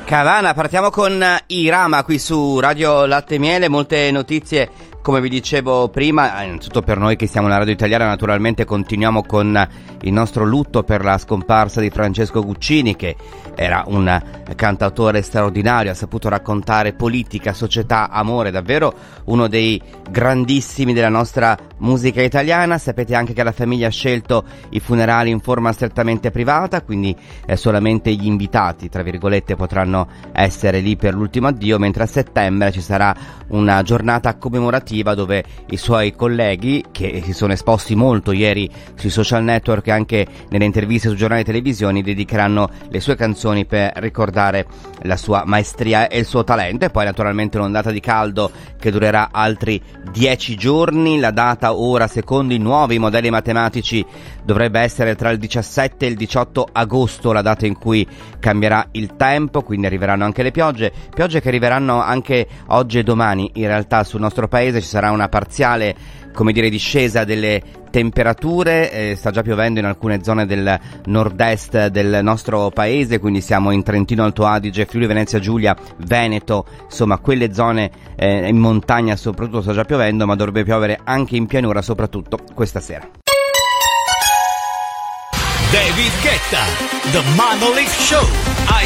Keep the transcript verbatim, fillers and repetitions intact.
Cavana, partiamo con Irama qui su Radio Latte e Miele, molte notizie come vi dicevo prima, innanzitutto per noi che siamo una radio italiana naturalmente continuiamo con il nostro lutto per la scomparsa di Francesco Guccini, che era un cantautore straordinario, ha saputo raccontare politica, società, amore, davvero uno dei grandissimi della nostra musica italiana. Sapete anche che la famiglia ha scelto i funerali in forma strettamente privata, quindi eh, solamente gli invitati, tra virgolette, potranno essere lì per l'ultimo addio, mentre a settembre ci sarà una giornata commemorativa dove i suoi colleghi, che si sono esposti molto ieri sui social network e anche nelle interviste su giornali e televisioni, dedicheranno le sue canzoni per ricordare la sua maestria e il suo talento. E poi naturalmente un'ondata di caldo che durerà altri dieci giorni. La data ora, secondo i nuovi modelli matematici, dovrebbe essere tra il diciassette e il diciotto agosto, la data in cui cambierà il tempo, quindi arriveranno anche le piogge, piogge che arriveranno anche oggi e domani. In realtà sul nostro paese ci sarà una parziale, come dire, discesa delle temperature, eh, sta già piovendo in alcune zone del nord-est del nostro paese, quindi siamo in Trentino Alto Adige, Friuli Venezia Giulia, Veneto, insomma quelle zone eh, in montagna soprattutto sta già piovendo, ma dovrebbe piovere anche in pianura, soprattutto questa sera. David Guetta, The Monolith Show, a